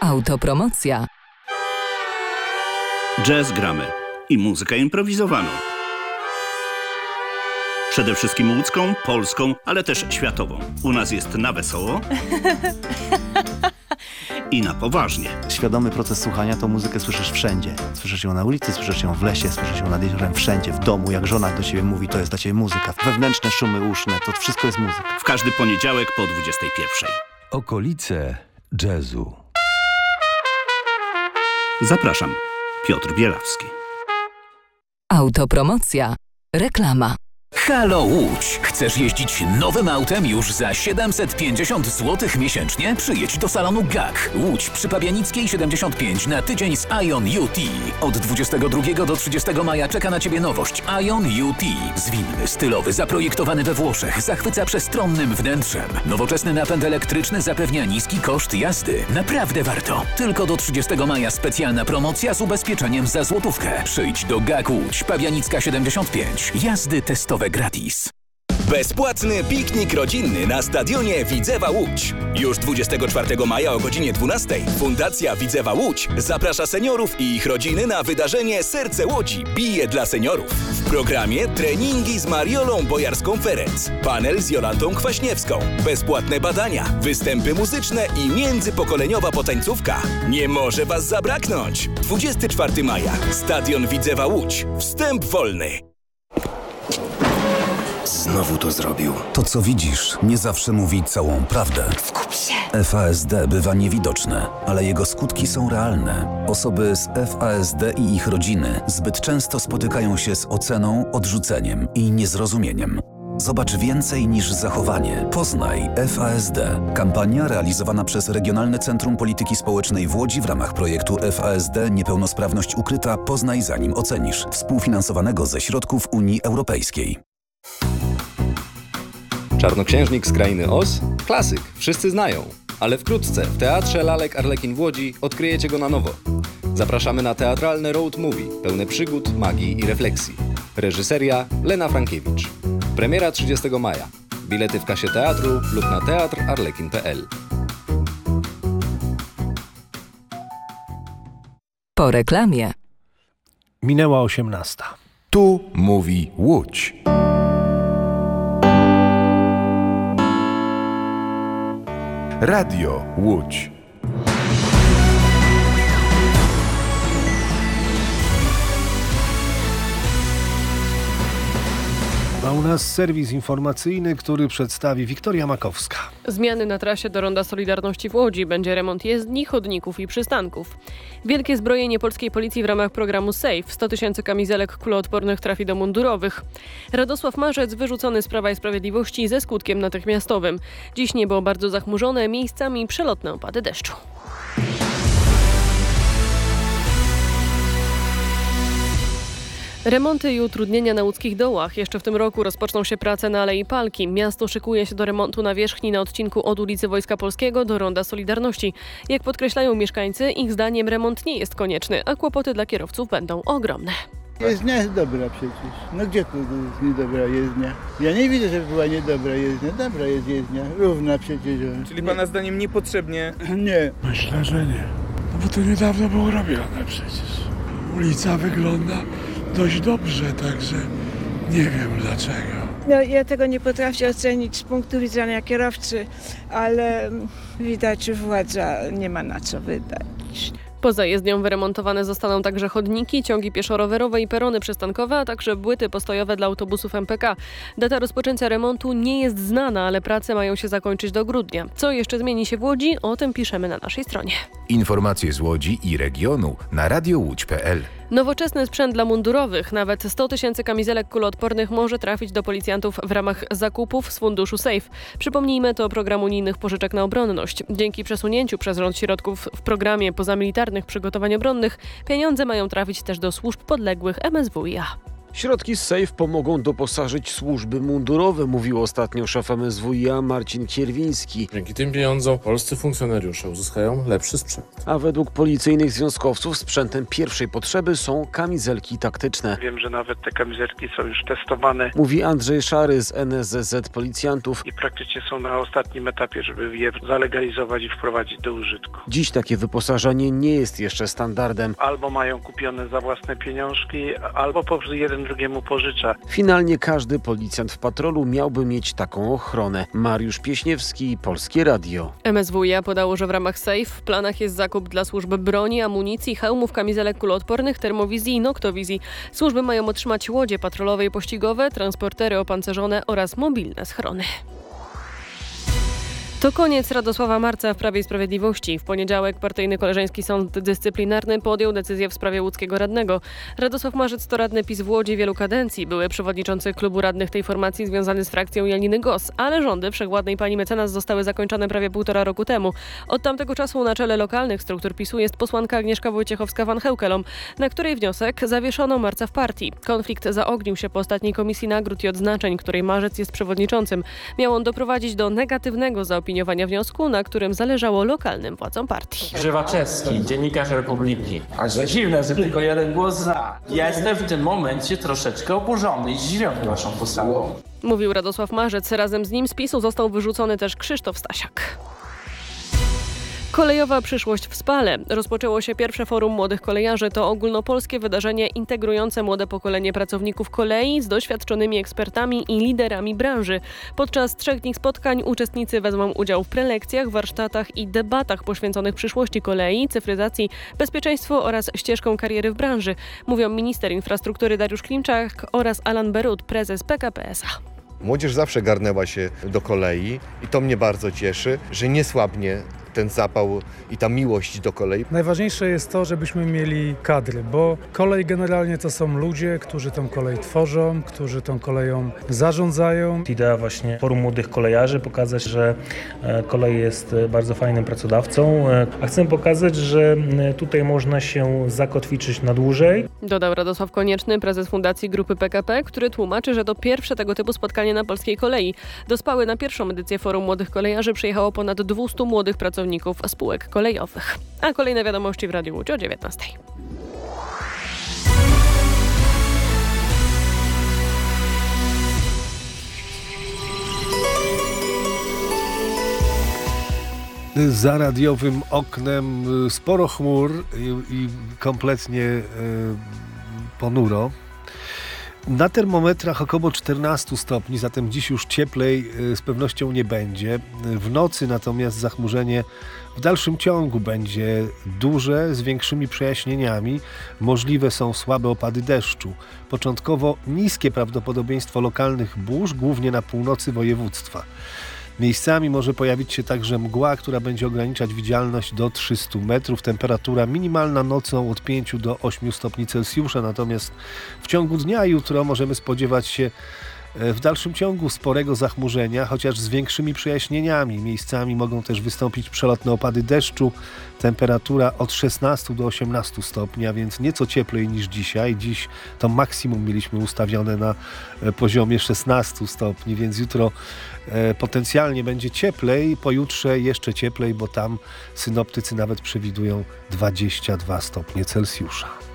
Autopromocja. Jazz gramy i muzykę improwizowaną. Przede wszystkim łódzką, polską, ale też światową. U nas jest na wesoło i na poważnie. Świadomy proces słuchania to muzykę słyszysz wszędzie. Słyszysz ją na ulicy, słyszysz ją w lesie, słyszysz ją nad jeziorem, wszędzie, w domu. Jak żona do ciebie mówi, to jest dla ciebie muzyka. Wewnętrzne szumy uszne, to wszystko jest muzyka. W każdy poniedziałek po 21:00. Okolice jazzu. Zapraszam. Piotr Bielawski. Autopromocja. Reklama. Halo Łódź! Chcesz jeździć nowym autem już za 750 zł miesięcznie? Przyjedź do salonu GAK. Łódź przy Pabianickiej 75 na tydzień z Ion UT. Od 22 do 30 maja czeka na Ciebie nowość Ion UT. Zwinny, stylowy, zaprojektowany we Włoszech, zachwyca przestronnym wnętrzem. Nowoczesny napęd elektryczny zapewnia niski koszt jazdy. Naprawdę warto. Tylko do 30 maja specjalna promocja z ubezpieczeniem za złotówkę. Przyjdź do GAK Łódź, Pabianicka 75. Jazdy testowe gratis. Bezpłatny piknik rodzinny na stadionie Widzewa Łódź. Już 24 maja o godzinie 12:00 Fundacja Widzewa Łódź zaprasza seniorów i ich rodziny na wydarzenie Serce Łodzi bije dla seniorów. W programie treningi z Mariolą Bojarską-Ferenc, panel z Jolantą Kwaśniewską, bezpłatne badania, występy muzyczne i międzypokoleniowa potańcówka. Nie może Was zabraknąć! 24 maja. Stadion Widzewa Łódź. Wstęp wolny. Znowu to zrobił. To, co widzisz, nie zawsze mówi całą prawdę. Skup się! FASD bywa niewidoczne, ale jego skutki są realne. Osoby z FASD i ich rodziny zbyt często spotykają się z oceną, odrzuceniem i niezrozumieniem. Zobacz więcej niż zachowanie. Poznaj FASD. Kampania realizowana przez Regionalne Centrum Polityki Społecznej w Łodzi w ramach projektu FASD Niepełnosprawność ukryta. Poznaj zanim ocenisz. Współfinansowanego ze środków Unii Europejskiej. Czarnoksiężnik z krainy Oz? Klasyk, wszyscy znają. Ale wkrótce w Teatrze Lalek Arlekin w Łodzi odkryjecie go na nowo. Zapraszamy na teatralne road movie, pełne przygód, magii i refleksji. Reżyseria Lena Frankiewicz. Premiera 30 maja. Bilety w kasie teatru lub na teatrarlekin.pl. Po reklamie. Minęła 18:00. Tu mówi Łódź. Radio Łódź. A u nas serwis informacyjny, który przedstawi Wiktoria Makowska. Zmiany na trasie do Ronda Solidarności w Łodzi. Będzie remont jezdni, chodników i przystanków. Wielkie zbrojenie polskiej policji w ramach programu SAFE. 100 000 kamizelek kuloodpornych trafi do mundurowych. Radosław Marzec wyrzucony z Prawa i Sprawiedliwości ze skutkiem natychmiastowym. Dziś niebo bardzo zachmurzone, miejscami przelotne opady deszczu. Remonty i utrudnienia na łódzkich dołach. Jeszcze w tym roku rozpoczną się prace na Alei Palki. Miasto szykuje się do remontu nawierzchni na odcinku od ulicy Wojska Polskiego do Ronda Solidarności. Jak podkreślają mieszkańcy, ich zdaniem remont nie jest konieczny, a kłopoty dla kierowców będą ogromne. Jezdnia jest dobra przecież. No gdzie tu jest niedobra jezdnia? Ja nie widzę, żeby była niedobra jezdnia. Dobra jest jezdnia, równa przecież. Czyli pana zdaniem niepotrzebnie? Nie. Myślę, że nie. No bo to niedawno było robione przecież. Ulica wygląda dość dobrze, także nie wiem dlaczego. No, ja tego nie potrafię ocenić z punktu widzenia kierowcy, ale widać, że władza nie ma na co wydać. Poza jezdnią wyremontowane zostaną także chodniki, ciągi pieszo-rowerowe i perony przystankowe, a także błyty postojowe dla autobusów MPK. Data rozpoczęcia remontu nie jest znana, ale prace mają się zakończyć do grudnia. Co jeszcze zmieni się w Łodzi? O tym piszemy na naszej stronie. Informacje z Łodzi i regionu na radiołódź.pl. Nowoczesny sprzęt dla mundurowych. Nawet 100 000 kamizelek kuloodpornych może trafić do policjantów w ramach zakupów z funduszu SAFE. Przypomnijmy, to program unijnych pożyczek na obronność. Dzięki przesunięciu przez rząd środków w programie pozamilitarnych przygotowań obronnych, pieniądze mają trafić też do służb podległych MSWiA. Środki z SAFE pomogą doposażyć służby mundurowe, mówił ostatnio szef MSWiA Marcin Kierwiński. Dzięki tym pieniądzom polscy funkcjonariusze uzyskają lepszy sprzęt. A według policyjnych związkowców sprzętem pierwszej potrzeby są kamizelki taktyczne. Wiem, że nawet te kamizelki są już testowane. Mówi Andrzej Szary z NSZZ Policjantów. I praktycznie są na ostatnim etapie, żeby je zalegalizować i wprowadzić do użytku. Dziś takie wyposażenie nie jest jeszcze standardem. Albo mają kupione za własne pieniążki, albo po prostu jeden drugiemu pożycza. Finalnie każdy policjant w patrolu miałby mieć taką ochronę. Mariusz Pieśniewski, Polskie Radio. MSWiA podało, że w ramach SAFE w planach jest zakup dla służby broni, amunicji, hełmów, kamizelek kuloodpornych, termowizji i noktowizji. Służby mają otrzymać łodzie patrolowe i pościgowe, transportery opancerzone oraz mobilne schrony. To koniec Radosława Marca w Prawie i Sprawiedliwości. W poniedziałek partyjny koleżeński sąd dyscyplinarny podjął decyzję w sprawie łódzkiego radnego. Radosław Marzec to radny PiS w Łodzi wielu kadencji. Były przewodniczący klubu radnych tej formacji związany z frakcją Janiny Gos, ale rządy wszechwładnej pani mecenas zostały zakończone prawie 1,5 roku temu. Od tamtego czasu na czele lokalnych struktur PiS-u jest posłanka Agnieszka Wojciechowska-Van Heukelom, na której wniosek zawieszono Marca w partii. Konflikt zaognił się po ostatniej komisji nagród i odznaczeń, której Marzec jest przewodniczącym. Miał on doprowadzić do negatywnego zaopiniowania wniosku, na którym zależało lokalnym władzom partii. Grzewaczewski, dziennikarz Republiki. A że dziwne, że tylko jeden głos za. Ja jestem w tym momencie troszeczkę oburzony i zdziwiony waszą postawą. Mówił Radosław Marzec. Razem z nim z PiS-u został wyrzucony też Krzysztof Stasiak. Kolejowa przyszłość w Spale. Rozpoczęło się pierwsze forum młodych kolejarzy. To ogólnopolskie wydarzenie integrujące młode pokolenie pracowników kolei z doświadczonymi ekspertami i liderami branży. Podczas 3 dni spotkań uczestnicy wezmą udział w prelekcjach, warsztatach i debatach poświęconych przyszłości kolei, cyfryzacji, bezpieczeństwu oraz ścieżką kariery w branży. Mówią minister infrastruktury Dariusz Klimczak oraz Alan Berut, prezes PKP SA. Młodzież zawsze garnęła się do kolei i to mnie bardzo cieszy, że nie słabnie ten zapał i ta miłość do kolei. Najważniejsze jest to, żebyśmy mieli kadry, bo kolej generalnie to są ludzie, którzy tą kolej tworzą, którzy tą koleją zarządzają. Idea właśnie Forum Młodych Kolejarzy pokazać, że kolej jest bardzo fajnym pracodawcą, a chcę pokazać, że tutaj można się zakotwiczyć na dłużej. Dodał Radosław Konieczny, prezes Fundacji Grupy PKP, który tłumaczy, że to pierwsze tego typu spotkanie na polskiej kolei. Do Spały na pierwszą edycję Forum Młodych Kolejarzy przyjechało ponad 200 młodych pracowników spółek kolejowych. A kolejne wiadomości w Radiu Łódź o 19:00. Za radiowym oknem sporo chmur i kompletnie ponuro. Na termometrach około 14 stopni, zatem dziś już cieplej z pewnością nie będzie. W nocy natomiast zachmurzenie w dalszym ciągu będzie duże, z większymi przejaśnieniami. Możliwe są słabe opady deszczu. Początkowo niskie prawdopodobieństwo lokalnych burz, głównie na północy województwa. Miejscami może pojawić się także mgła, która będzie ograniczać widzialność do 300 metrów. Temperatura minimalna nocą od 5 do 8 stopni Celsjusza, natomiast w ciągu dnia jutro możemy spodziewać się w dalszym ciągu sporego zachmurzenia, chociaż z większymi przejaśnieniami. Miejscami mogą też wystąpić przelotne opady deszczu. Temperatura od 16 do 18 stopni, a więc nieco cieplej niż dzisiaj. Dziś to maksimum mieliśmy ustawione na poziomie 16 stopni, więc jutro potencjalnie będzie cieplej, pojutrze jeszcze cieplej, bo tam synoptycy nawet przewidują 22 stopnie Celsjusza.